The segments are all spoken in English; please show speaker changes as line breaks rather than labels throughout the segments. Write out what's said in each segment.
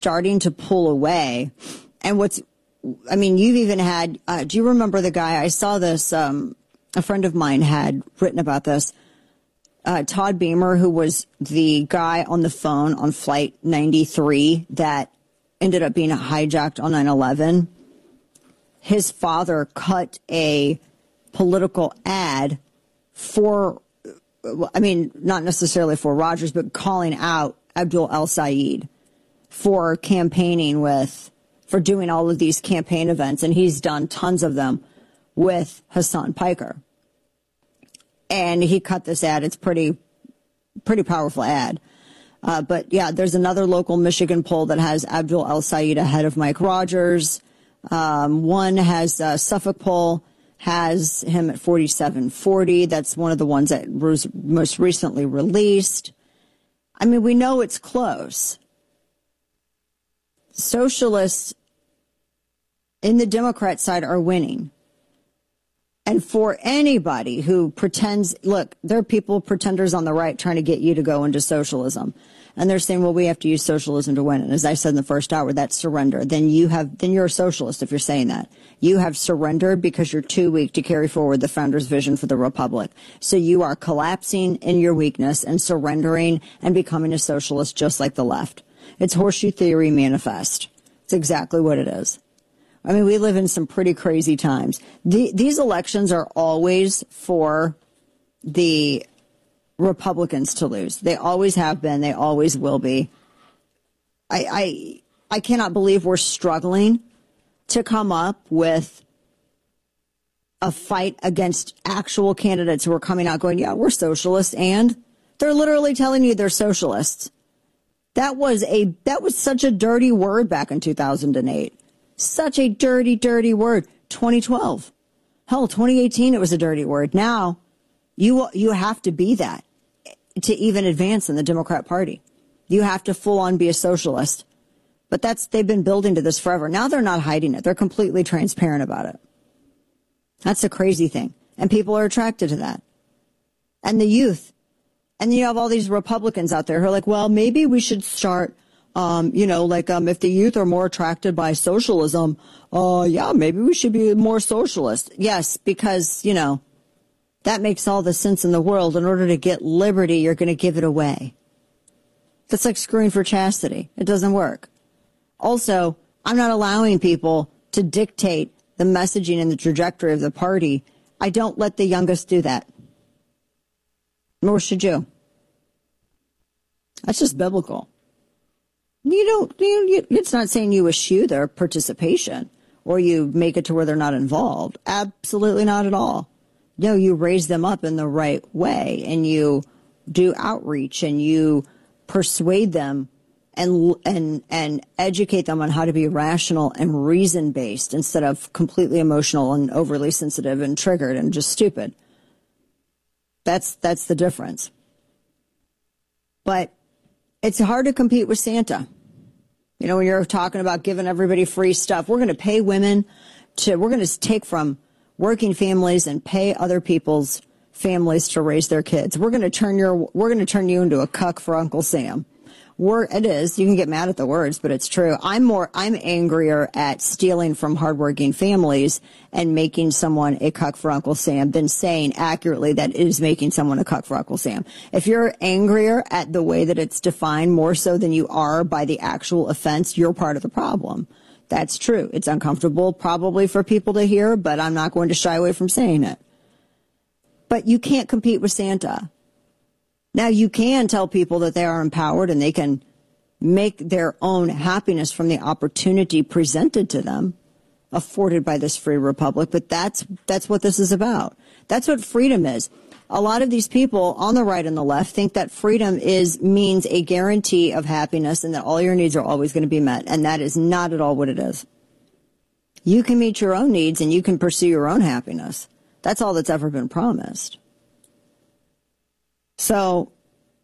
starting to pull away. And you've even had, do you remember the guy, I saw this, a friend of mine had written about this, Todd Beamer, who was the guy on the phone on Flight 93 that ended up being hijacked on 9/11. His father cut a political ad for, not necessarily for Rogers, but calling out Abdul El-Sayed for campaigning for doing all of these campaign events. And he's done tons of them with Hassan Piker. And he cut this ad. It's pretty powerful ad. But yeah, there's another local Michigan poll that has Abdul El-Sayed ahead of Mike Rogers. One has Suffolk poll has him at 47-40. That's one of the ones that was most recently released. We know it's close. Socialists in the Democrat side are winning. And for anybody who pretends, look, there are pretenders on the right trying to get you to go into socialism. And they're saying, well, we have to use socialism to win. And as I said in the first hour, that's surrender. Then you're a socialist if you're saying that. You have surrendered because you're too weak to carry forward the founder's vision for the republic. So you are collapsing in your weakness and surrendering and becoming a socialist just like the left. It's horseshoe theory manifest. It's exactly what it is. We live in some pretty crazy times. These elections are always for the Republicans to lose. They always have been. They always will be. I cannot believe we're struggling to come up with a fight against actual candidates who are coming out going, yeah, we're socialists, and they're literally telling you they're socialists. That was such a dirty word back in 2008. Such a dirty, dirty word. 2012. Hell, 2018, it was a dirty word. Now, you have to be that to even advance in the Democrat Party. You have to full on be a socialist. But they've been building to this forever. Now they're not hiding it. They're completely transparent about it. That's the crazy thing. And people are attracted to that. And the youth. And you have all these Republicans out there who are like, well, maybe we should start if the youth are more attracted by socialism, maybe we should be more socialist. Yes, because, that makes all the sense in the world. In order to get liberty, you're going to give it away. That's like screwing for chastity. It doesn't work. Also, I'm not allowing people to dictate the messaging and the trajectory of the party. I don't let the youngest do that. Nor should you. That's just biblical. It's not saying you eschew their participation or you make it to where they're not involved. Absolutely not at all. No, you raise them up in the right way and you do outreach and you persuade them and educate them on how to be rational and reason-based instead of completely emotional and overly sensitive and triggered and just stupid. That's the difference. But it's hard to compete with Santa. When you're talking about giving everybody free stuff, we're going to pay women we're going to take from working families and pay other people's families to raise their kids. We're going to turn you into a cuck for Uncle Sam. It is. You can get mad at the words, but it's true. I'm angrier at stealing from hardworking families and making someone a cuck for Uncle Sam than saying accurately that it is making someone a cuck for Uncle Sam. If you're angrier at the way that it's defined more so than you are by the actual offense, you're part of the problem. That's true. It's uncomfortable probably for people to hear, but I'm not going to shy away from saying it. But you can't compete with Santa. Now, you can tell people that they are empowered and they can make their own happiness from the opportunity presented to them, afforded by this free republic. But that's what this is about. That's what freedom is. A lot of these people on the right and the left think that freedom means a guarantee of happiness and that all your needs are always going to be met. And that is not at all what it is. You can meet your own needs and you can pursue your own happiness. That's all that's ever been promised. So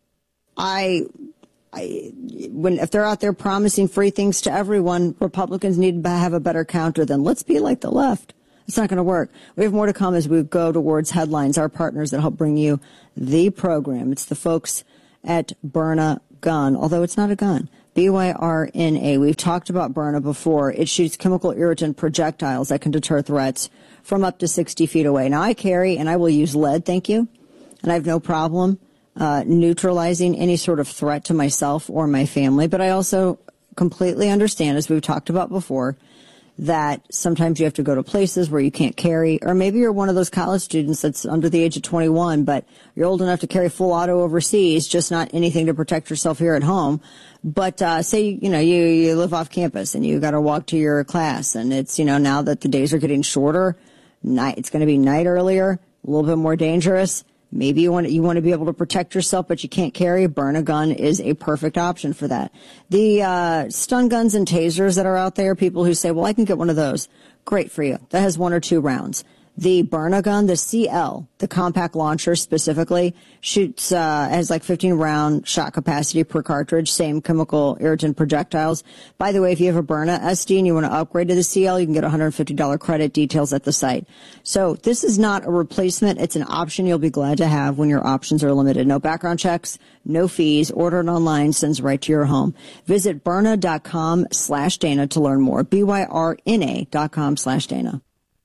if they're out there promising free things to everyone, Republicans need to have a better counter than let's be like the left. It's not going to work. We have more to come as we go towards headlines, our partners that help bring you the program. It's the folks at Byrna Gun, although it's not a gun. BYRNA. We've talked about Byrna before. It shoots chemical irritant projectiles that can deter threats from up to 60 feet away. Now, I carry and I will use lead, thank you, and I have no problem neutralizing any sort of threat to myself or my family. But I also completely understand, as we've talked about before, that sometimes you have to go to places where you can't carry, or maybe you're one of those college students that's under the age of 21, but you're old enough to carry full auto overseas, just not anything to protect yourself here at home. But say, you live off campus and you got to walk to your class, and it's, now that the days are getting shorter, it's going to be night earlier, a little bit more dangerous. Maybe you want to be able to protect yourself, but you can't carry. Byrna gun is a perfect option for that. The stun guns and tasers that are out there, people who say, well, I can get one of those. Great for you. That has 1 or 2 rounds. The Byrna gun, the CL, the compact launcher specifically, shoots, has like 15 round shot capacity per cartridge, same chemical irritant projectiles. By the way, if you have a Byrna SD and you want to upgrade to the CL, you can get $150 credit, details at the site. So this is not a replacement. It's an option you'll be glad to have when your options are limited. No background checks, no fees, ordered online, sends right to your home. Visit Byrna.com/Dana to learn more. BYRNA.com/Dana.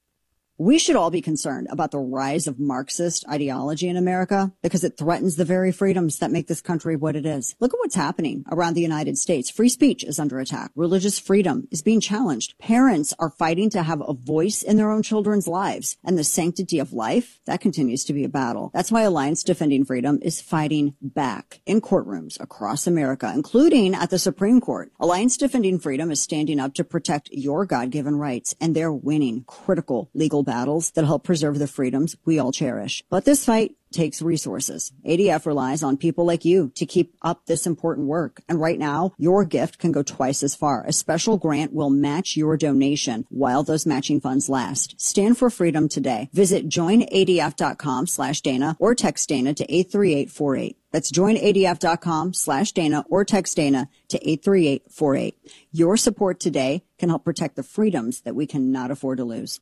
We should all be concerned about the rise of Marxist ideology in America because it threatens the very freedoms that make this country what it is. Look at what's happening around the United States. Free speech is under attack. Religious freedom is being challenged. Parents are fighting to have a voice in their own children's lives. And the sanctity of life, that continues to be a battle. That's why Alliance Defending Freedom is fighting back in courtrooms across America, including at the Supreme Court. Alliance Defending Freedom is standing up to protect your God-given rights, and they're winning critical legal battles that help preserve the freedoms we all cherish. But this fight takes resources. ADF relies on people like you to keep up this important work. And right now, your gift can go twice as far. A special grant will match your donation while those matching funds last. Stand for freedom today. Visit joinadf.com/Dana or text Dana to 83848. That's joinadf.com/Dana or text Dana to 83848. Your support today can help protect the freedoms that we cannot afford to lose.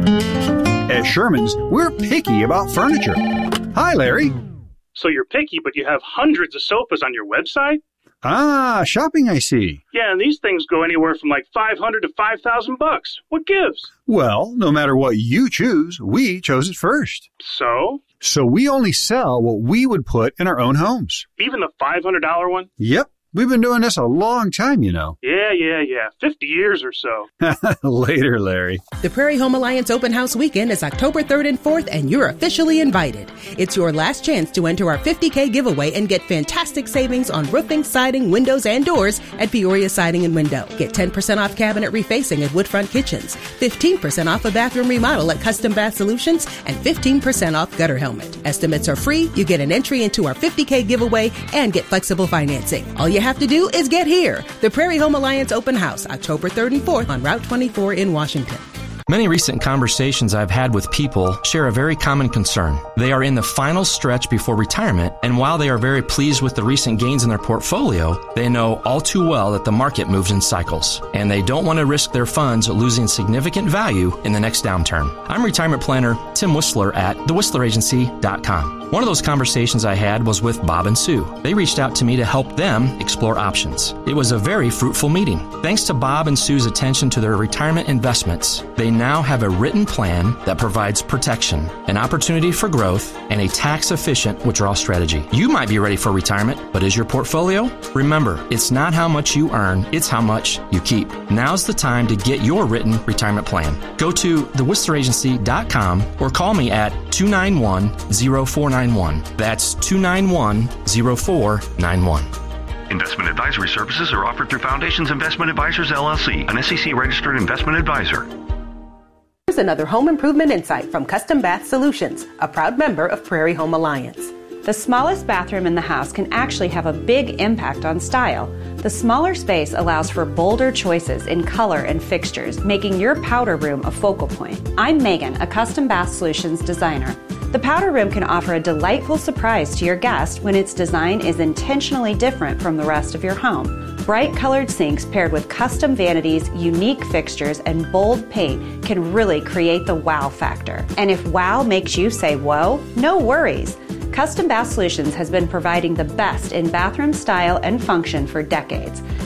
At Sherman's, we're picky about furniture. Hi, Larry.
So you're picky, but you have hundreds of sofas on your website?
Ah, shopping, I see.
Yeah, and these things go anywhere from like $500 to $5,000. What gives?
Well, no matter what you choose, we chose it first.
So?
So we only sell what we would put in our own homes.
Even the $500 one?
Yep. We've been doing this a long time, you know.
Yeah. 50 years or so.
Later, Larry.
The Prairie Home Alliance Open House Weekend is October 3rd and 4th, and you're officially invited. It's your last chance to enter our $50K giveaway and get fantastic savings on roofing, siding, windows, and doors at Peoria Siding and Window. Get 10% off cabinet refacing at Woodfront Kitchens, 15% off a bathroom remodel at Custom Bath Solutions, and 15% off gutter helmet. Estimates are free. You get an entry into our $50K giveaway and get flexible financing. All you have to do is get here. The Prairie Home Alliance Open House, October 3rd and 4th on Route 24 in Washington.
Many recent conversations I've had with people share a very common concern. They are in the final stretch before retirement, and while they are very pleased with the recent gains in their portfolio, they know all too well that the market moves in cycles, and they don't want to risk their funds losing significant value in the next downturn. I'm retirement planner Tim Whistler at thewhistleragency.com. One of those conversations I had was with Bob and Sue. They reached out to me to help them explore options. It was a very fruitful meeting. Thanks to Bob and Sue's attention to their retirement investments, they now have a written plan that provides protection, an opportunity for growth, and a tax-efficient withdrawal strategy. You might be ready for retirement, but is your portfolio? Remember, it's not how much you earn, it's how much you keep. Now's the time to get your written retirement plan. Go to thewhistleragency.com or call me at 291-0491. That's 291-0491.
Investment advisory services are offered through Foundations Investment Advisors, LLC, an SEC-registered investment advisor.
Here's another home improvement insight from Custom Bath Solutions, a proud member of Prairie Home Alliance.
The smallest bathroom in the house can actually have a big impact on style. The smaller space allows for bolder choices in color and fixtures, making your powder room a focal point. I'm Megan, a Custom Bath Solutions designer. The powder room can offer a delightful surprise to your guest when its design is intentionally different from the rest of your home. Bright colored sinks paired with custom vanities, unique fixtures, and bold paint can really create the wow factor. And if wow makes you say whoa, no worries. Custom Bath Solutions has been providing the best in bathroom style and function for decades.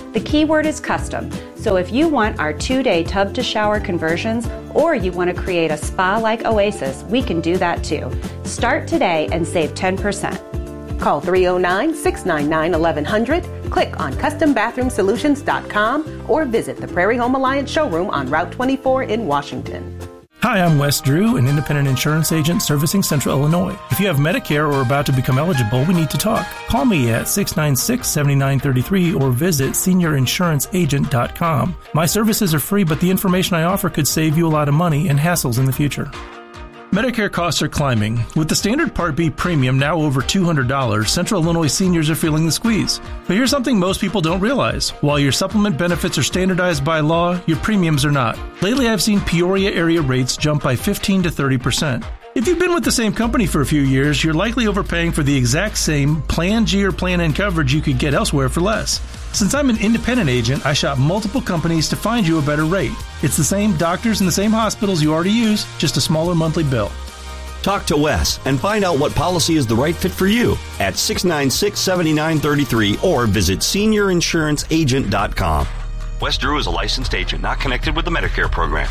The key word is custom. So if you want our 2-day tub to shower conversions, or you want to create a spa-like oasis, we can do that too. Start today and save 10%.
Call 309-699-1100, click on CustomBathroomSolutions.com, or visit the Prairie Home Alliance showroom on Route 24 in Washington.
Hi, I'm Wes Drew, an independent insurance agent servicing Central Illinois. If you have Medicare or are about to become eligible, we need to talk. Call me at 696-7933 or visit seniorinsuranceagent.com. My services are free, but the information I offer could save you a lot of money and hassles in the future. Medicare costs are climbing. With the standard Part B premium now over $200, Central Illinois seniors are feeling the squeeze. But here's something most people don't realize. While your supplement benefits are standardized by law, your premiums are not. Lately, I've seen Peoria area rates jump by 15 to 30%. If you've been with the same company for a few years, you're likely overpaying for the exact same Plan G or Plan N coverage you could get elsewhere for less. Since I'm an independent agent, I shop multiple companies to find you a better rate. It's the same doctors and the same hospitals you already use, just a smaller monthly bill.
Talk to Wes and find out what policy is the right fit for you at 696-7933 or visit seniorinsuranceagent.com.
Wes Drew is a licensed agent not connected with the Medicare program.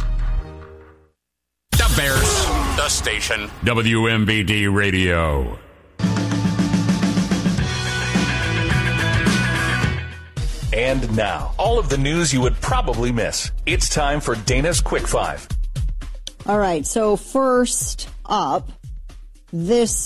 The Bears, the station, WMVD Radio. And now, all of the news you would probably miss. It's time for Dana's Quick Five.
All right, so first up, this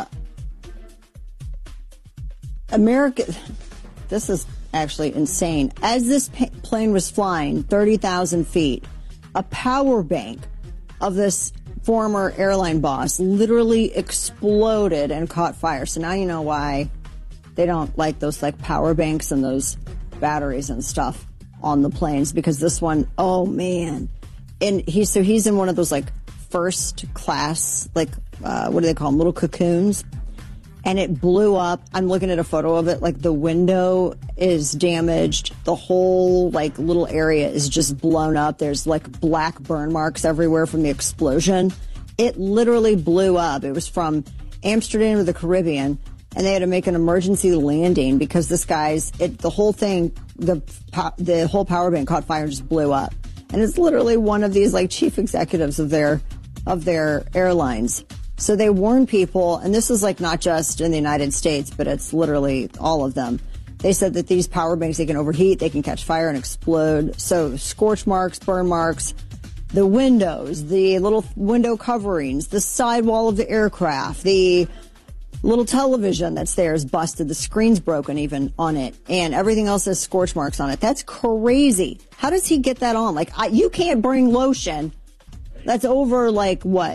this is actually insane. As this plane was flying 30,000 feet, a power bank of this former airline boss literally exploded and caught fire. So now you know why they don't like those like power banks and those batteries and stuff on the planes, because this one, oh man. And he's in one of those like first class, like, what do they call them? Little cocoons. And it blew up. I'm looking at a photo of it. Like the window is damaged. The whole like little area is just blown up. There's like black burn marks everywhere from the explosion. It literally blew up. It was from Amsterdam to the Caribbean, and they had to make an emergency landing because the whole thing, the whole power bank caught fire and just blew up. And it's literally one of these like chief executives of their airlines. So they warn people, and this is like not just in the United States, but it's literally all of them. They said that these power banks, they can overheat, they can catch fire and explode. So scorch marks, burn marks, the windows, the little window coverings, the sidewall of the aircraft, the little television that's there is busted. The screen's broken even on it, and everything else has scorch marks on it. That's crazy. How does he get that on? Like, you can't bring lotion that's over like what,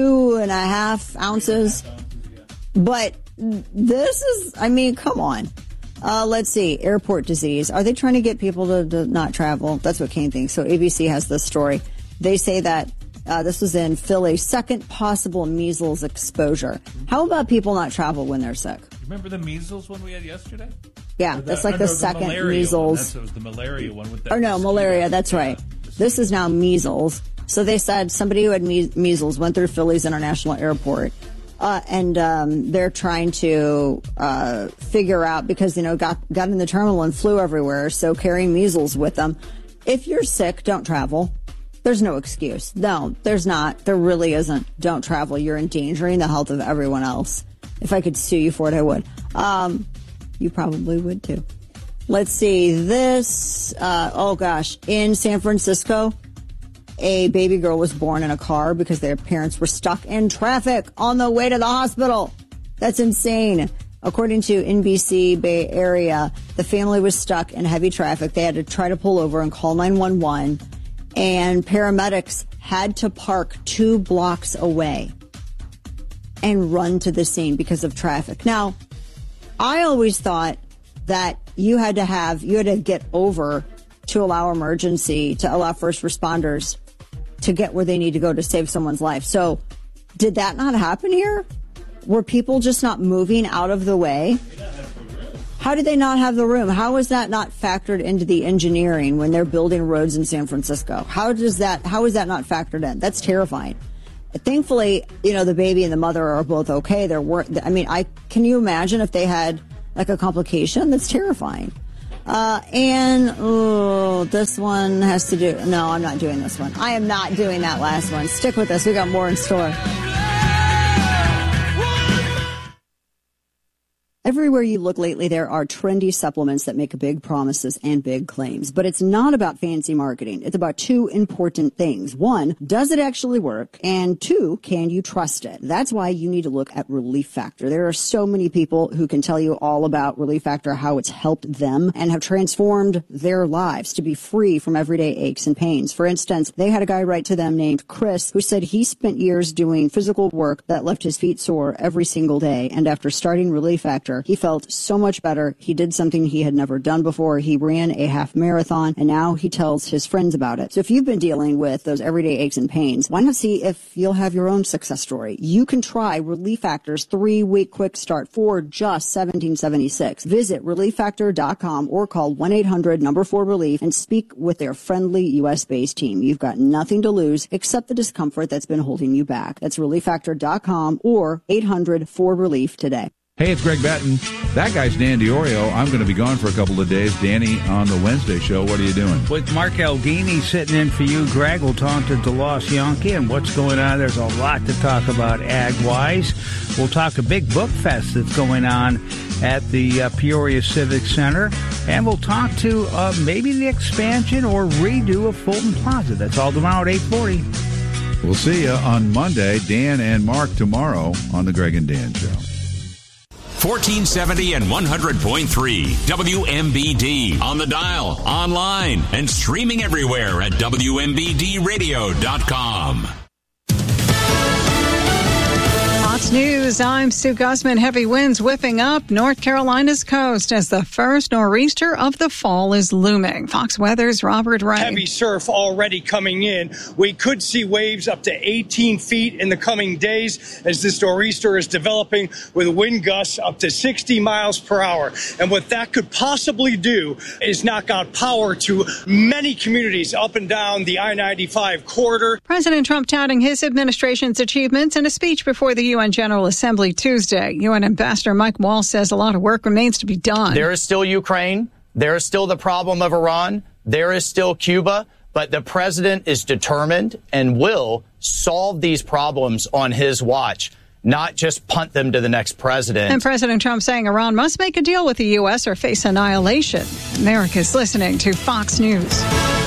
2.5 ounces? But this is, I mean, come on. Let's see. Airport disease. Are they trying to get people to not travel? That's what Kane thinks. So ABC has this story. They say that this was in Philly, second possible measles exposure. How about people not travel when they're sick?
Remember the measles one we had yesterday?
Yeah, that's like the second measles.
That was the malaria one. With that
or no, malaria, that's right. This is now measles. So they said somebody who had measles went through Philly's International Airport. And they're trying to figure out, because, got in the terminal and flew everywhere, so carrying measles with them. If you're sick, don't travel. There's no excuse. No, there's not. There really isn't. Don't travel. You're endangering the health of everyone else. If I could sue you for it, I would. You probably would, too. Let's see. This, in San Francisco, a baby girl was born in a car because their parents were stuck in traffic on the way to the hospital. That's insane. According to NBC Bay Area, the family was stuck in heavy traffic. They had to try to pull over and call 911, and paramedics had to park 2 blocks away and run to the scene because of traffic. Now, I always thought that you had to get over to allow first responders to get where they need to go to save someone's life. So did that not happen here? Were people just not moving out of the way? How did they not have the room? How is that not factored into the engineering when they're building roads in San Francisco? How is that not factored in? That's terrifying. Thankfully, the baby and the mother are both okay. Can you imagine if they had like a complication? That's terrifying. And this one has to do... No, I'm not doing this one. I am not doing that last one. Stick with us. We got more in store. Everywhere you look lately, there are trendy supplements that make big promises and big claims. But it's not about fancy marketing. It's about two important things. One, does it actually work? And two, can you trust it? That's why you need to look at Relief Factor. There are so many people who can tell you all about Relief Factor, how it's helped them and have transformed their lives to be free from everyday aches and pains. For instance, they had a guy write to them named Chris who said he spent years doing physical work that left his feet sore every single day. And after starting Relief Factor, he felt so much better. He did something he had never done before. He ran a half marathon, and now he tells his friends about it. So if you've been dealing with those everyday aches and pains, why not see if you'll have your own success story? You can try Relief Factor's 3-week quick start for just $17.76. Visit ReliefFactor.com or call 1-800-4RELIEF and speak with their friendly U.S.-based team. You've got nothing to lose except the discomfort that's been holding you back. That's ReliefFactor.com or 800-4RELIEF today.
Hey, it's Greg Batten. That guy's Dan Diorio. I'm going to be gone for a couple of days. Danny, on the Wednesday show, what are you doing?
With Mark Aldini sitting in for you, Greg, we'll talk to DeLoss Yankee and what's going on. There's a lot to talk about ag-wise. We'll talk a big book fest that's going on at the Peoria Civic Center. And we'll talk to maybe the expansion or redo of Fulton Plaza. That's all tomorrow at 8:40.
We'll see you on Monday. Dan and Mark tomorrow on the Greg and Dan Show.
1470 and 100.3 WMBD on the dial, online, and streaming everywhere at WMBDradio.com.
Fox News, I'm Sue Guzman. Heavy winds whipping up North Carolina's coast as the first nor'easter of the fall is looming. Fox Weather's Robert Ray.
Heavy surf already coming in. We could see waves up to 18 feet in the coming days as this nor'easter is developing with wind gusts up to 60 miles per hour. And what that could possibly do is knock out power to many communities up and down the I-95 corridor.
President Trump touting his administration's achievements in a speech before the UN General Assembly Tuesday. UN Ambassador Mike Waltz says a lot of work remains to be done.
There is still Ukraine. There is still the problem of Iran. There is still Cuba. But the president is determined and will solve these problems on his watch, not just punt them to the next president.
And President Trump saying Iran must make a deal with the U.S. or face annihilation. America's listening to Fox News.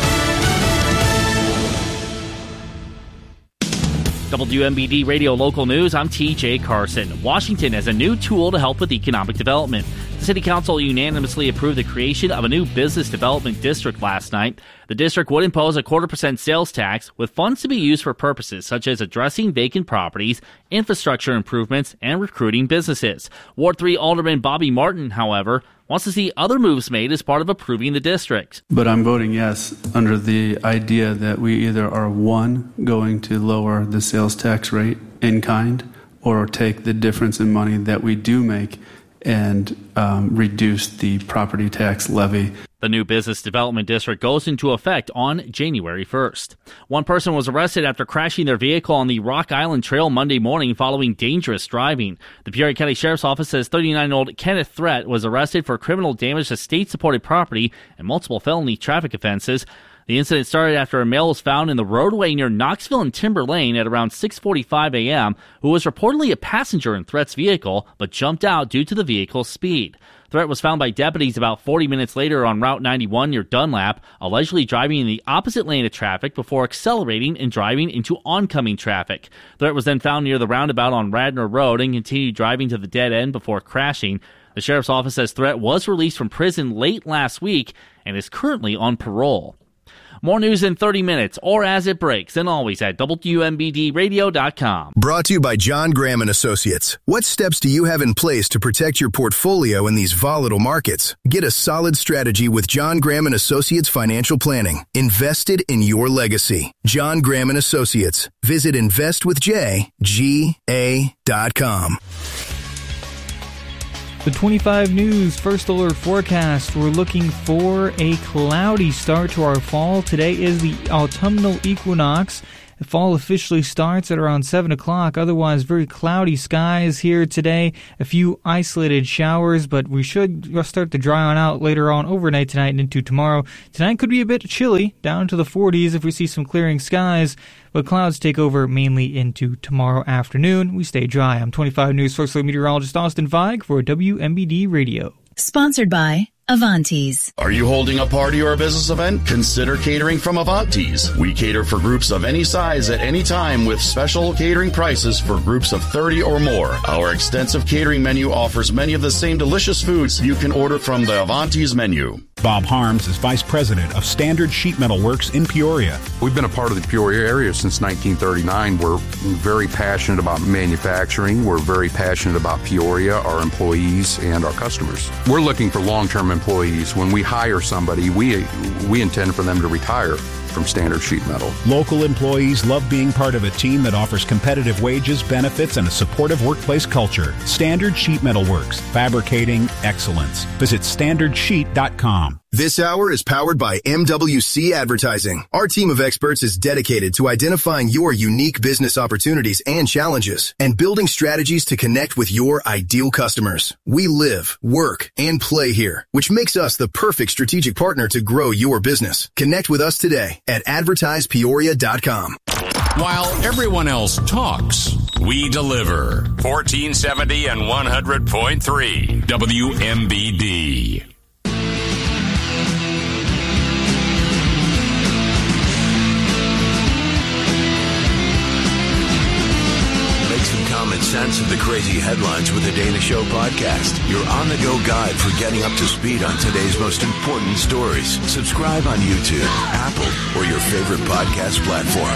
WMBD Radio Local News, I'm TJ Carson. Washington has a new tool to help with economic development. The City Council unanimously approved the creation of a new business development district last night. The district would impose a 0.25% sales tax with funds to be used for purposes such as addressing vacant properties, infrastructure improvements, and recruiting businesses. Ward 3 Alderman Bobby Martin, however, wants to see other moves made as part of approving the district.
But I'm voting yes under the idea that we either are, one, going to lower the sales tax rate in kind, or take the difference in money that we do make and reduce the property tax levy.
The new business development district goes into effect on January 1st. One person was arrested after crashing their vehicle on the Rock Island Trail Monday morning following dangerous driving. The Peoria County Sheriff's Office says 39-year-old Kenneth Threat was arrested for criminal damage to state-supported property and multiple felony traffic offenses. The incident started after a male was found in the roadway near Knoxville and Timber Lane at around 6:45 a.m., who was reportedly a passenger in Threat's vehicle, but jumped out due to the vehicle's speed. Threat was found by deputies about 40 minutes later on Route 91 near Dunlap, allegedly driving in the opposite lane of traffic before accelerating and driving into oncoming traffic. Threat was then found near the roundabout on Radnor Road and continued driving to the dead end before crashing. The Sheriff's Office says Threat was released from prison late last week and is currently on parole. More news in 30 minutes or as it breaks, and always at WMBDradio.com.
Brought to you by John Graham & Associates. What steps do you have in place to protect your portfolio in these volatile markets? Get a solid strategy with John Graham & Associates Financial Planning. Invested in your legacy. John Graham & Associates. Visit investwithjga.com.
The 25 News First Alert Forecast. We're looking for a cloudy start to our fall. Today is the autumnal equinox, The fall officially starts at around 7 o'clock. Otherwise, very cloudy skies here today. A few isolated showers, but we should start to dry on out later on overnight tonight and into tomorrow. Tonight could be a bit chilly, down to the 40s if we see some clearing skies, but clouds take over mainly into tomorrow afternoon. We stay dry. I'm 25 News First Alert Meteorologist Austin Feig for WMBD Radio.
Sponsored by Avantis.
Are you holding a party or a business event? Consider catering from Avantis. We cater for groups of any size at any time with special catering prices for groups of 30 or more. Our extensive catering menu offers many of the same delicious foods you can order from the Avantis menu.
Bob Harms is Vice President of Standard Sheet Metal Works in Peoria.
We've been a part of the Peoria area since 1939. We're very passionate about manufacturing. We're very passionate about Peoria, our employees, and our customers. We're looking for long-term employees. When we hire somebody, we intend for them to retire from Standard Sheet Metal.
Local employees love being part of a team that offers competitive wages, benefits, and a supportive workplace culture. Standard Sheet Metal Works, fabricating excellence. Visit standardsheet.com.
This hour is powered by MWC Advertising. Our team of experts is dedicated to identifying your unique business opportunities and challenges and building strategies to connect with your ideal customers. We live, work, and play here, which makes us the perfect strategic partner to grow your business. Connect with us today at advertisepeoria.com.
While everyone else talks, we deliver. 1470 and 100.3 WMBD.
Common sense of the crazy headlines with the Dana Show podcast. Your on-the-go guide for getting up to speed on today's most important stories. Subscribe on YouTube, Apple, or your favorite podcast platform.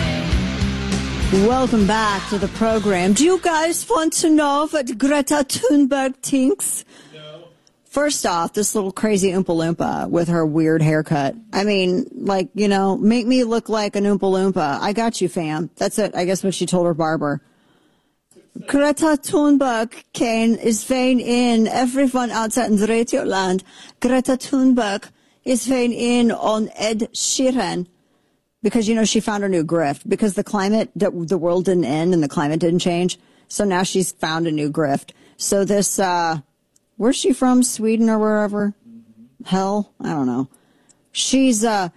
Welcome back to the program. Do you guys want to know what Greta Thunberg thinks? No. First off, this little crazy Oompa Loompa with her weird haircut. I mean, like, you know, make me look like an Oompa Loompa. I got you, fam. That's it. I guess what she told her barber. Greta Thunberg is weighing in, everyone outside in the radio land. Greta Thunberg is weighing in on Ed Sheeran because, you know, she found her new grift because the world didn't end and the climate didn't change. So now she's found a new grift. So this, where's she from? Sweden or wherever? Hell, I don't know. She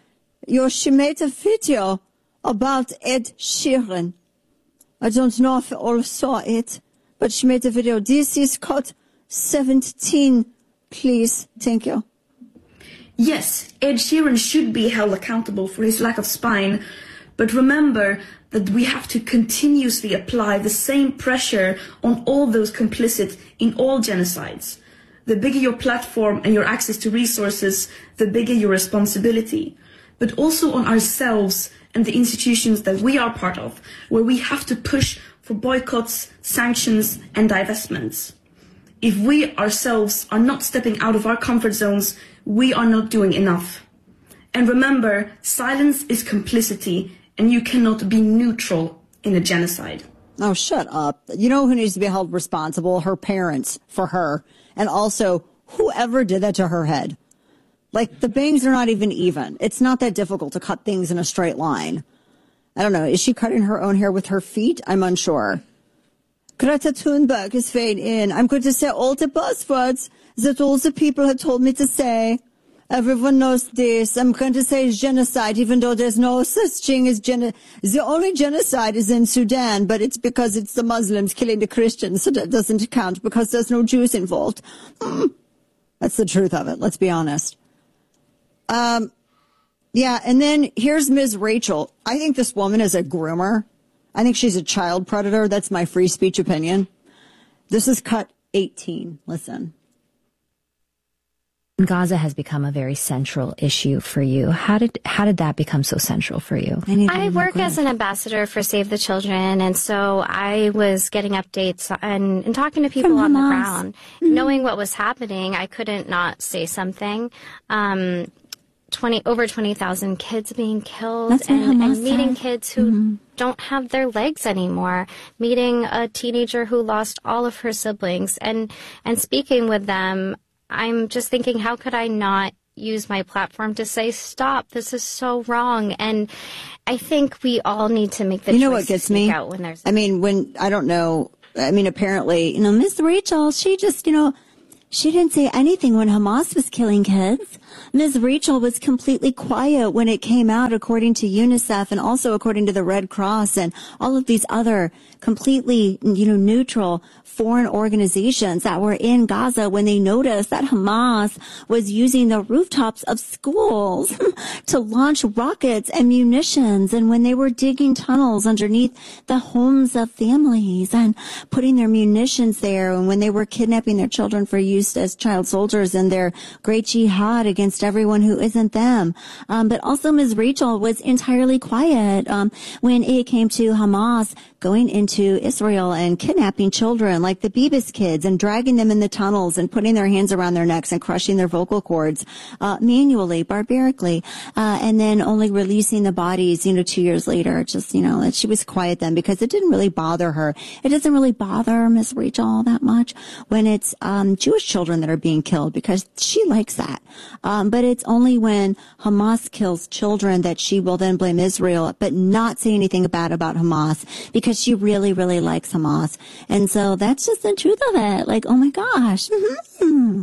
made a video about Ed Sheeran. I don't know if you all saw it, but she made a video. This is cut 17, please. Thank you.
Yes, Ed Sheeran should be held accountable for his lack of spine, but remember that we have to continuously apply the same pressure on all those complicit in all genocides. The bigger your platform and your access to resources, the bigger your responsibility, but also on ourselves and the institutions that we are part of, where we have to push for boycotts, sanctions, and divestments. If we ourselves are not stepping out of our comfort zones, we are not doing enough. And remember, silence is complicity, and you cannot be neutral in a genocide.
Oh, shut up. You know who needs to be held responsible? Her parents for her. And also, whoever did that to her head. Like, the bangs are not even. It's not that difficult to cut things in a straight line. I don't know. Is she cutting her own hair with her feet? I'm unsure. Greta Thunberg is weighing in. I'm going to say all the buzzwords that all the people had told me to say. Everyone knows this. I'm going to say genocide, even though there's no such thing as genocide. The only genocide is in Sudan, but it's because it's the Muslims killing the Christians, so that doesn't count because there's no Jews involved. That's the truth of it. Let's be honest. Yeah, and then here's Ms. Rachel. I think this woman is a groomer. I think she's a child predator. That's my free speech opinion. This is cut 18. Listen.
Gaza has become a very central issue for you. How did that become so central for you?
I work as an ambassador for Save the Children, and so I was getting updates and talking to people on the ground. Mm-hmm. Knowing what was happening, I couldn't not say something. Over 20,000 kids being killed, and meeting kids who don't have their legs anymore, meeting a teenager who lost all of her siblings, and speaking with them. I'm just thinking, how could I not use my platform to say, stop, this is so wrong. And I think we all need to make the choice
what gets
to speak
me?
out when there's...
I don't know. Apparently, Miss Rachel, she just, she didn't say anything when Hamas was killing kids. Ms. Rachel was completely quiet when it came out, according to UNICEF and also according to the Red Cross and all of these other completely, neutral foreign organizations that were in Gaza when they noticed that Hamas was using the rooftops of schools to launch rockets and munitions, and when they were digging tunnels underneath the homes of families and putting their munitions there, and when they were kidnapping their children for use as child soldiers in their great jihad against everyone who isn't them. But also Ms. Rachel was entirely quiet when it came to Hamas going into Israel and kidnapping children like the Bibas kids and dragging them in the tunnels and putting their hands around their necks and crushing their vocal cords manually, barbarically, and then only releasing the bodies, 2 years later. Just, she was quiet then because it didn't really bother her. It doesn't really bother Ms. Rachel all that much when it's Jewish children that are being killed because she likes that. But it's only when Hamas kills children that she will then blame Israel, but not say anything bad about Hamas because she really, really likes Hamas. And so that's just the truth of it. Like, oh my gosh. Mm-hmm.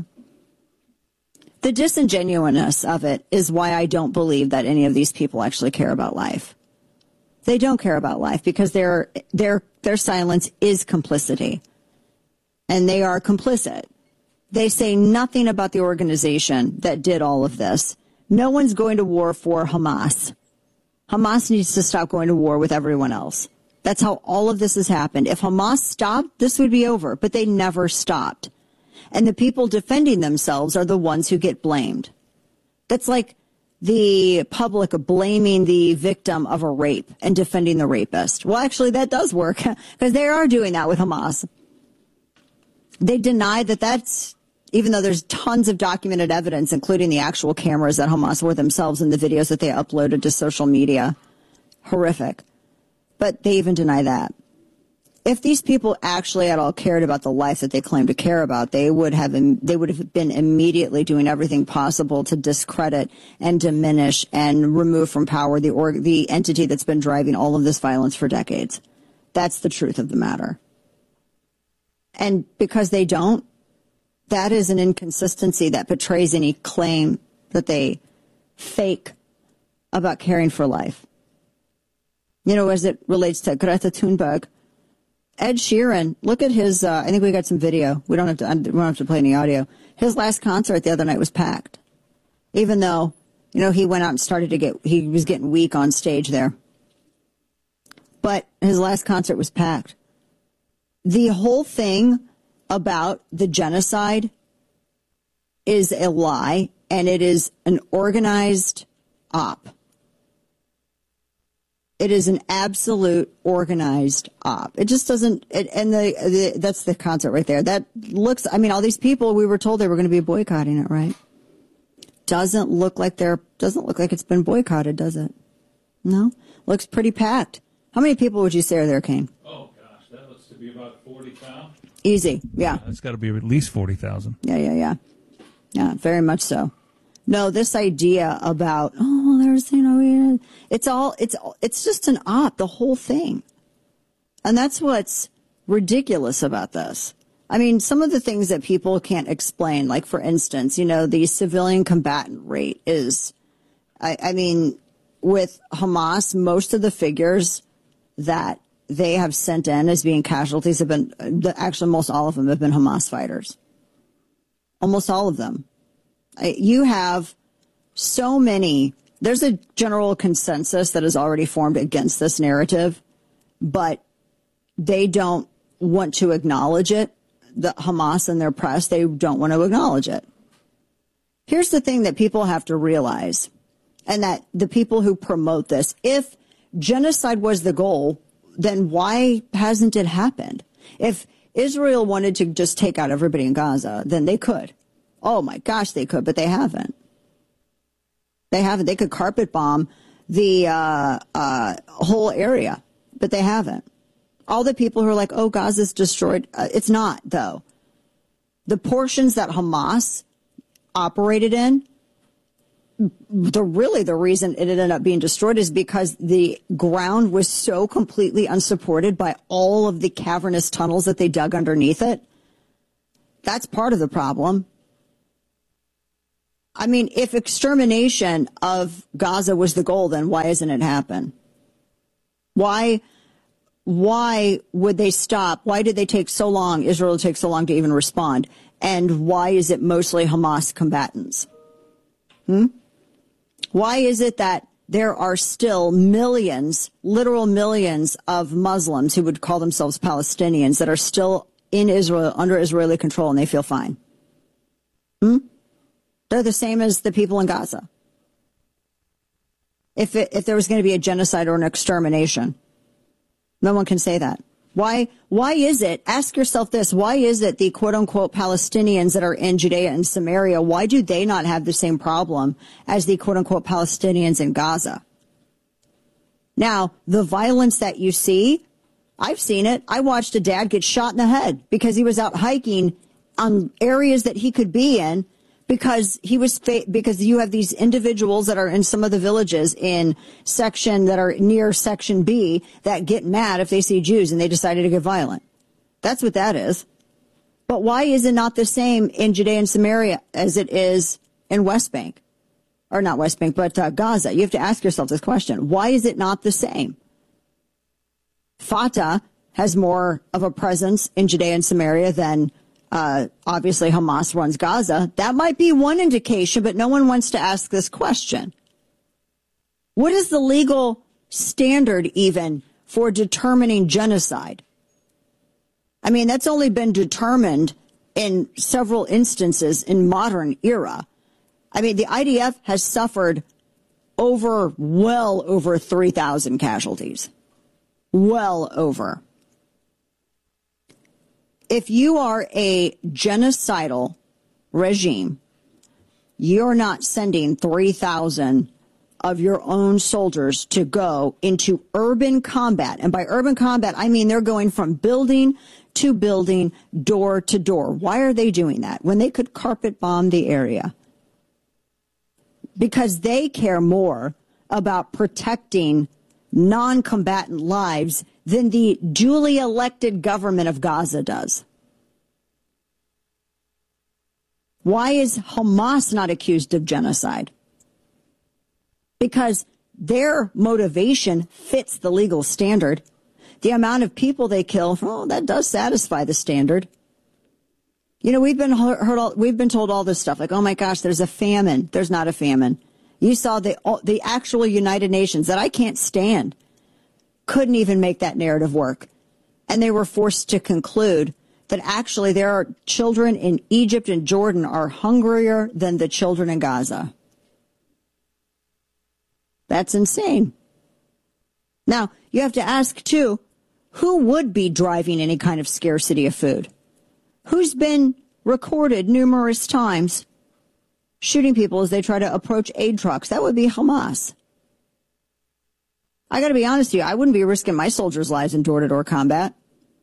The disingenuousness of it is why I don't believe that any of these people actually care about life. They don't care about life because their silence is complicity. And they are complicit. They say nothing about the organization that did all of this. No one's going to war for Hamas. Hamas needs to stop going to war with everyone else. That's how all of this has happened. If Hamas stopped, this would be over, but they never stopped. And the people defending themselves are the ones who get blamed. That's like the public blaming the victim of a rape and defending the rapist. Well, actually, that does work because they are doing that with Hamas. They deny that that's, even though there's tons of documented evidence, including the actual cameras that Hamas were themselves in the videos that they uploaded to social media. Horrific. But they even deny that. If these people actually at all cared about the life that they claim to care about, they would have been immediately doing everything possible to discredit and diminish and remove from power the entity that's been driving all of this violence for decades. That's the truth of the matter. And because they don't, that is an inconsistency that betrays any claim that they fake about caring for life. As it relates to Greta Thunberg, Ed Sheeran, look at his, I think we got some video. We don't have to play any audio. His last concert the other night was packed. Even though, he went out and he was getting weak on stage there. But his last concert was packed. The whole thing about the genocide is a lie, and it is an organized op. It is an absolute organized op. It just doesn't, that's the concert right there. That looks, all these people, we were told they were going to be boycotting it, right? Doesn't look like it's been boycotted, does it? No? Looks pretty packed. How many people would you say are there, Kane?
Oh, gosh, that looks to be about 40,000.
Easy, yeah.
That's got to be at least 40,000.
Yeah, very much so. No, this idea about, there's, it's just an op, the whole thing. And that's what's ridiculous about this. Some of the things that people can't explain, like, for instance, the civilian combatant rate is, with Hamas, most of the figures that they have sent in as being casualties have been, actually most all of them have been Hamas fighters. Almost all of them. You have so many, there's a general consensus that is already formed against this narrative, but they don't want to acknowledge it. The Hamas and their press, they don't want to acknowledge it. Here's the thing that people have to realize, and that the people who promote this, if genocide was the goal, then why hasn't it happened? If Israel wanted to just take out everybody in Gaza, then they could. Oh, my gosh, they could, but they haven't. They could carpet bomb the whole area, but they haven't. All the people who are like, oh, Gaza's destroyed. It's not, though. The portions that Hamas operated in the reason it ended up being destroyed is because the ground was so completely unsupported by all of the cavernous tunnels that they dug underneath it. That's part of the problem. I mean, if extermination of Gaza was the goal, then why isn't it happen? Why would they stop? Why did they take so long, Israel take so long to even respond? And why is it mostly Hamas combatants? Why is it that there are still millions, literal millions of Muslims who would call themselves Palestinians that are still in Israel, under Israeli control, and they feel fine? They're the same as the people in Gaza. If there was going to be a genocide or an extermination, no one can say that. Why is it, ask yourself this, why is it the quote-unquote Palestinians that are in Judea and Samaria, why do they not have the same problem as the quote-unquote Palestinians in Gaza? Now, the violence that you see, I've seen it. I watched a dad get shot in the head because he was out hiking on areas that he could be in because because you have these individuals that are in some of the villages in section that are near Section B that get mad if they see Jews and they decided to get violent. That's what that is. But why is it not the same in Judea and Samaria as it is in West Bank? Or not West Bank, but Gaza. You have to ask yourself this question. Why is it not the same? Fatah has more of a presence in Judea and Samaria than obviously Hamas runs Gaza. That might be one indication, but no one wants to ask this question. What is the legal standard even for determining genocide? I mean, that's only been determined in several instances in modern era. I mean, the IDF has suffered well over 3,000 casualties. Well over. If you are a genocidal regime, you're not sending 3,000 of your own soldiers to go into urban combat. And by urban combat, I mean they're going from building to building, door to door. Why are they doing that when they could carpet bomb the area? Because they care more about protecting non-combatant lives than the duly elected government of Gaza does. Why is Hamas not accused of genocide? Because their motivation fits the legal standard. The amount of people they kill, that does satisfy the standard. You know, we've been told all this stuff like, oh my gosh, there's a famine. There's not a famine. You saw the actual United Nations that I can't stand couldn't even make that narrative work. And they were forced to conclude that actually there are children in Egypt and Jordan are hungrier than the children in Gaza. That's insane. Now, you have to ask, too, who would be driving any kind of scarcity of food? Who's been recorded numerous times shooting people as they try to approach aid trucks? That would be Hamas. I got to be honest with you, I wouldn't be risking my soldiers' lives in door-to-door combat.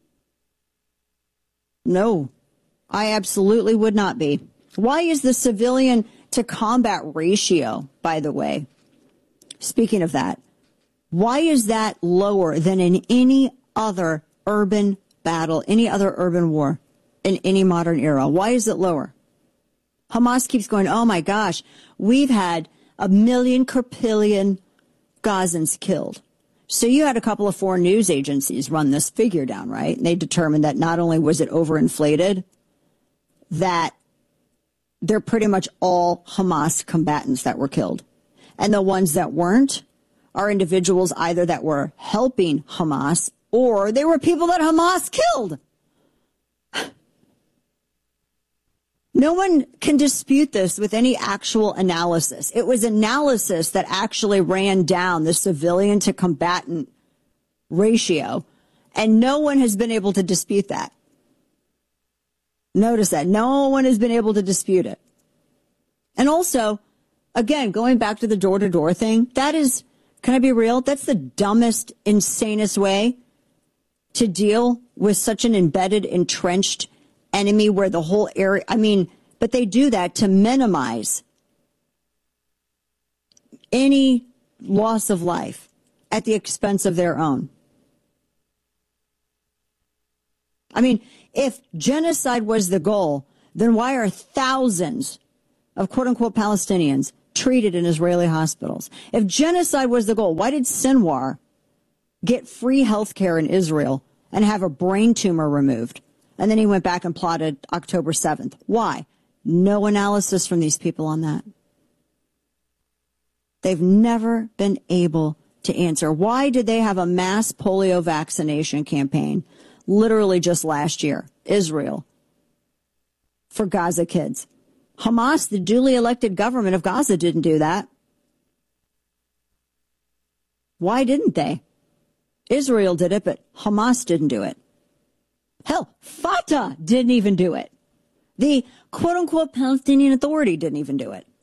No, I absolutely would not be. Why is the civilian to combat ratio, by the way, speaking of that, why is that lower than in any other urban battle, any other urban war in any modern era? Why is it lower? Hamas keeps going, oh my gosh, we've had 1 million quadrillion Gazans killed. So you had a couple of foreign news agencies run this figure down, right? And they determined that not only was it overinflated, that they're pretty much all Hamas combatants that were killed. And the ones that weren't are individuals either that were helping Hamas or they were people that Hamas killed. No one can dispute this with any actual analysis. It was analysis that actually ran down the civilian to combatant ratio, and no one has been able to dispute that. Notice that. No one has been able to dispute it. And also, again, going back to the door-to-door thing, that is, can I be real? That's the dumbest, insanest way to deal with such an embedded, entrenched enemy where the whole area, but they do that to minimize any loss of life at the expense of their own. I mean, if genocide was the goal, then why are thousands of quote-unquote Palestinians treated in Israeli hospitals? If genocide was the goal, why did Sinwar get free health care in Israel and have a brain tumor removed? And then he went back and plotted October 7th. Why? No analysis from these people on that. They've never been able to answer. Why did they have a mass polio vaccination campaign literally just last year? Israel, for Gaza kids. Hamas, the duly elected government of Gaza, didn't do that. Why didn't they? Israel did it, but Hamas didn't do it. Hell, Fatah didn't even do it. The quote-unquote Palestinian Authority didn't even do it.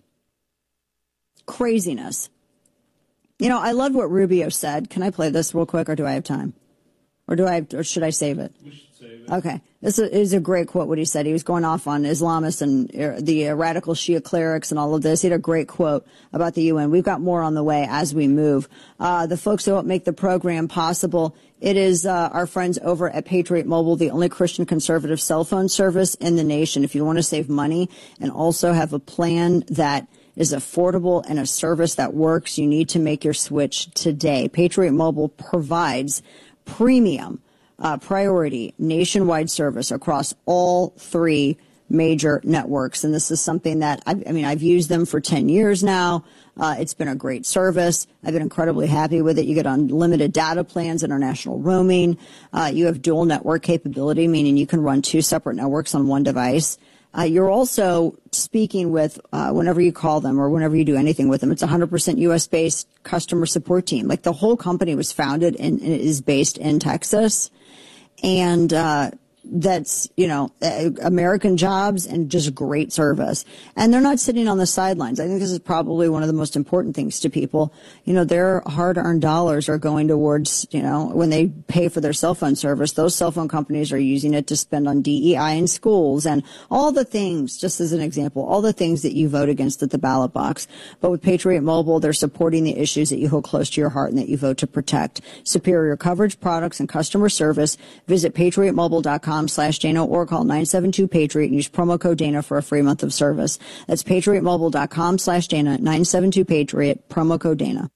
Craziness. You know, I love what Rubio said. Can I play this real quick, or do I have time? Or should I save it?
We should save it.
Okay. This is a great quote, what he said. He was going off on Islamists and the radical Shia clerics and all of this. He had a great quote about the UN. We've got more on the way as we move. The folks who help make the program possible, it is our friends over at Patriot Mobile, the only Christian conservative cell phone service in the nation. If you want to save money and also have a plan that is affordable and a service that works, you need to make your switch today. Patriot Mobile provides premium, priority, nationwide service across all three major networks. And this is something that, I've used them for 10 years now. It's been a great service. I've been incredibly happy with it. You get unlimited data plans, international roaming. You have dual network capability, meaning you can run two separate networks on one device. You're also speaking with, whenever you call them or whenever you do anything with them, it's 100% U.S.-based customer support team. Like, the whole company was founded and is based in Texas. And that's, American jobs and just great service. And they're not sitting on the sidelines. I think this is probably one of the most important things to people. Their hard-earned dollars are going towards, when they pay for their cell phone service, those cell phone companies are using it to spend on DEI in schools and all the things, just as an example, all the things that you vote against at the ballot box. But with Patriot Mobile, they're supporting the issues that you hold close to your heart and that you vote to protect. Superior coverage, products, and customer service. Visit patriotmobile.com/Dana or call 972-PATRIOT and use promo code Dana for a free month of service. That's patriotmobile.com/Dana, 972-PATRIOT, promo code Dana.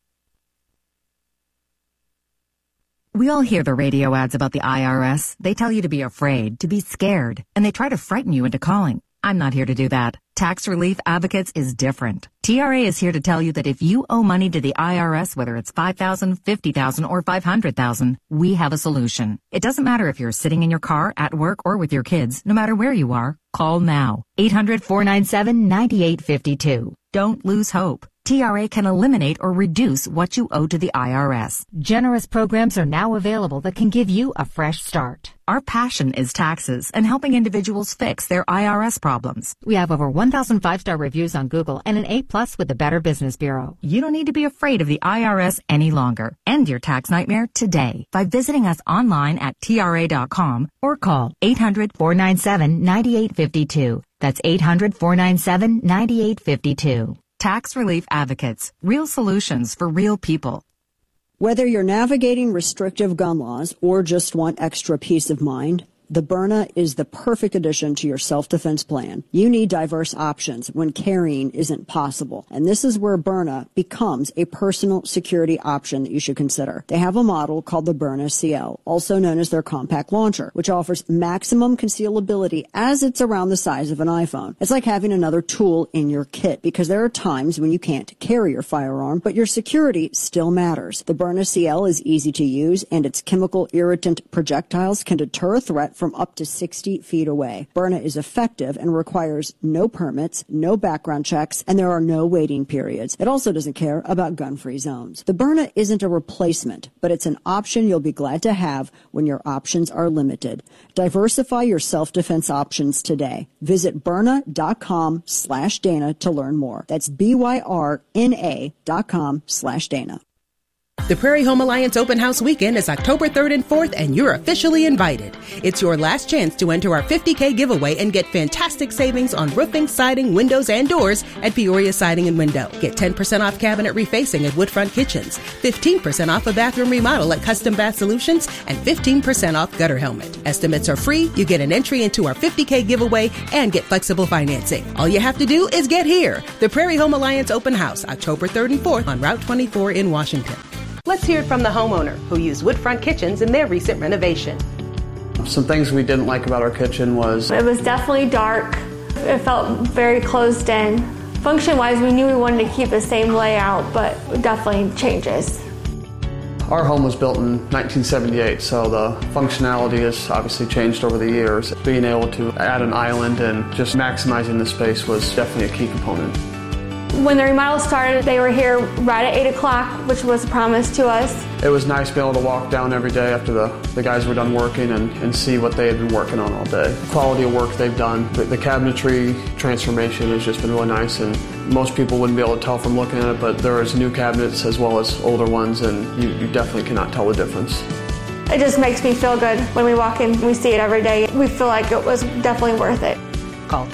We all hear the radio ads about the IRS. They tell you to be afraid, to be scared, and they try to frighten you into calling. I'm not here to do that. Tax Relief Advocates is different. TRA is here to tell you that if you owe money to the IRS, whether it's $5,000, $50,000, or $500,000, we have a solution. It doesn't matter if you're sitting in your car, at work, or with your kids. No matter where you are, call now. 800-497-9852. Don't lose hope. TRA can eliminate or reduce what you owe to the IRS.
Generous programs are now available that can give you a fresh start.
Our passion is taxes and helping individuals fix their IRS problems.
We have over 1,000 5-star reviews on Google and an A+ with the Better Business Bureau.
You don't need to be afraid of the IRS any longer. End your tax nightmare today by visiting us online at TRA.com or call 800-497-9852. That's 800-497-9852. Tax Relief Advocates. Real solutions for real people.
Whether you're navigating restrictive gun laws or just want extra peace of mind, the Byrna is the perfect addition to your self-defense plan. You need diverse options when carrying isn't possible. And this is where Byrna becomes a personal security option that you should consider. They have a model called the Byrna CL, also known as their compact launcher, which offers maximum concealability as it's around the size of an iPhone. It's like having another tool in your kit, because there are times when you can't carry your firearm, but your security still matters. The Byrna CL is easy to use, and its chemical irritant projectiles can deter a threat from up to 60 feet away. Byrna is effective and requires no permits, no background checks, and there are no waiting periods. It also doesn't care about gun-free zones. The Byrna isn't a replacement, but it's an option you'll be glad to have when your options are limited. Diversify your self-defense options today. Visit Byrna.com/Dana to learn more. That's BYRNA.com/Dana.
The Prairie Home Alliance Open House Weekend is October 3rd and 4th, and you're officially invited. It's your last chance to enter our $50K giveaway and get fantastic savings on roofing, siding, windows, and doors at Peoria Siding and Window. Get 10% off cabinet refacing at Woodfront Kitchens, 15% off a bathroom remodel at Custom Bath Solutions, and 15% off gutter helmet. Estimates are free. You get an entry into our $50K giveaway and get flexible financing. All you have to do is get here. The Prairie Home Alliance Open House, October 3rd and 4th on Route 24 in Washington. Let's hear it from the homeowner who used Woodfront Kitchens in their recent renovation.
Some things we didn't like about our kitchen was
it was definitely dark. It felt very closed in. Function-wise, we knew we wanted to keep the same layout, but definitely changes.
our home was built in 1978, so the functionality has obviously changed over the years. Being able to add an island and just maximizing the space was definitely a key component.
When the remodel started, they were here right at 8 o'clock, which was a promise to us.
It was nice being able to walk down every day after the guys were done working and see what they had been working on all day. The quality of work they've done. The cabinetry transformation has just been really nice, and most people wouldn't be able to tell from looking at it, but there is new cabinets as well as older ones, and you definitely cannot tell the difference.
It just makes me feel good when we walk in and we see it every day. We feel like it was definitely worth it.
Call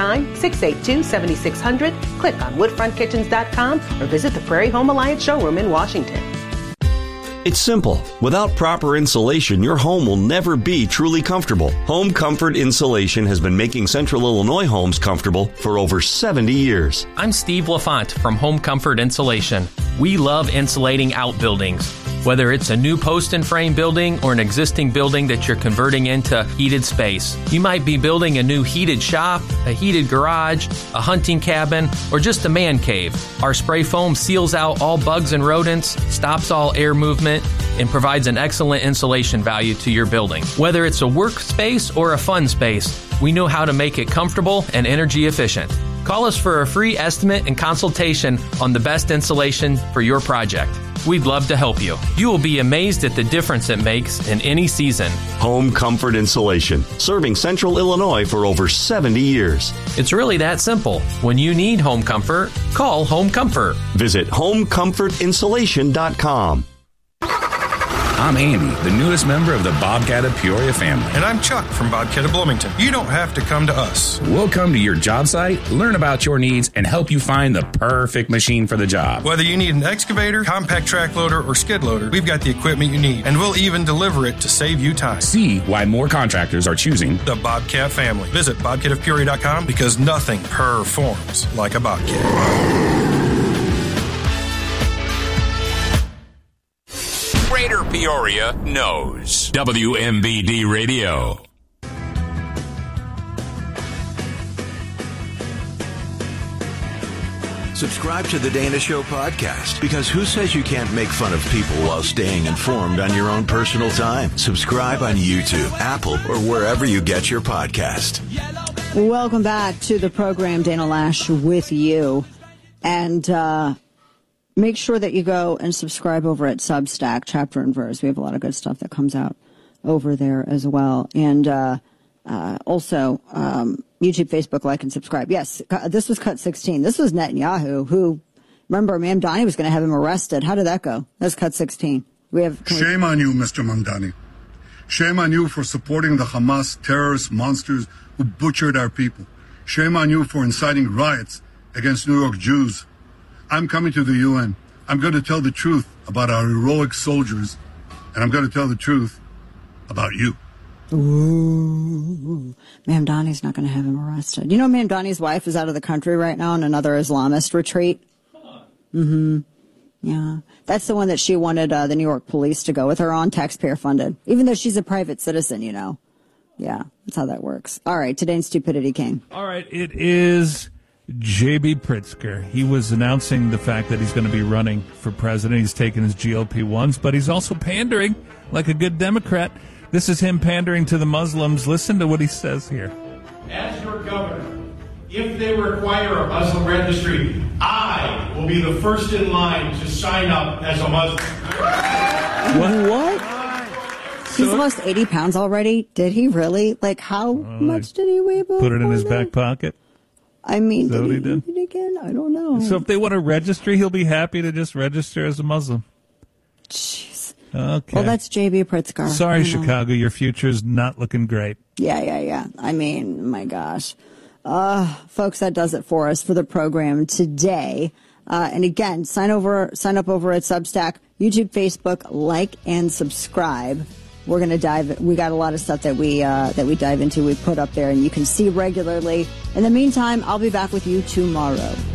309-682-7600, click on woodfrontkitchens.com, or visit the Prairie Home Alliance showroom in Washington.
It's simple. Without proper insulation, your home will never be truly comfortable. Home Comfort Insulation has been making Central Illinois homes comfortable for over 70 years.
I'm Steve LaFont from Home Comfort Insulation. We love insulating outbuildings. Whether it's a new post and frame building or an existing building that you're converting into heated space. You might be building a new heated shop, a heated garage, a hunting cabin, or just a man cave. Our spray foam seals out all bugs and rodents, stops all air movement, and provides an excellent insulation value to your building. Whether it's a workspace or a fun space, we know how to make it comfortable and energy efficient. Call us for a free estimate and consultation on the best insulation for your project. We'd love to help you. You will be amazed at the difference it makes in any season.
Home Comfort Insulation, serving Central Illinois for over 70 years.
It's really that simple. When you need home comfort, call Home Comfort.
Visit homecomfortinsulation.com.
I'm Andy, the newest member of the Bobcat of Peoria family.
And I'm Chuck from Bobcat of Bloomington. You don't have to come to us.
We'll come to your job site, learn about your needs, and help you find the perfect machine for the job.
Whether you need an excavator, compact track loader, or skid loader, we've got the equipment you need, and we'll even deliver it to save you time.
See why more contractors are choosing
the Bobcat family. Visit bobcatofpeoria.com because nothing performs like a Bobcat.
Greater Peoria knows. WMBD Radio.
Subscribe to the Dana Show podcast, because who says you can't make fun of people while staying informed on your own personal time? Subscribe on YouTube, Apple, or wherever you get your podcast.
Welcome back to the program, Dana Lash with you. And make sure that you go and subscribe over at Substack, Chapter and Verse. We have a lot of good stuff that comes out over there as well. And also, YouTube, Facebook, like, and subscribe. Yes, this was Cut 16. This was Netanyahu, who, remember, Mamdani was going to have him arrested. How did that go? That's Cut 16.
Shame on you, Mr. Mamdani. Shame on you for supporting the Hamas terrorist monsters who butchered our people. Shame on you for inciting riots against New York Jews. I'm coming to the UN. I'm going to tell the truth about our heroic soldiers, and I'm going to tell the truth about you.
Ooh. Mamdani's not going to have him arrested. You know, Mamdani's wife is out of the country right now on another Islamist retreat. Mm-hmm. Yeah. That's the one that she wanted the New York police to go with her on, taxpayer funded, even though she's a private citizen, you know. Yeah, that's how that works. All right, today in Stupidity King.
All right, it is J.B. Pritzker. He was announcing the fact that he's going to be running for president. He's taking his GLP-1s, but he's also pandering like a good Democrat. This is him pandering to the Muslims. Listen to what he says here.
As your governor, if they require a Muslim registry, I will be the first in line to sign up as a Muslim.
What? He's lost 80 pounds already? Did he really? Like, how much did he weigh?
Put it in his back pocket.
I mean,
did he
do it again? I don't know.
So if they want a registry, he'll be happy to just register as a Muslim.
Jeez.
Okay.
Well, that's J.B. Pritzker.
Sorry, Chicago. Your future's not looking great.
Yeah. I mean, my gosh. Folks, that does it for us for the program today. And again, sign up over at Substack, YouTube, Facebook, like and subscribe. We're going to we got a lot of stuff that we dive into, we put up there, and you can see regularly. In the meantime, I'll be back with you tomorrow.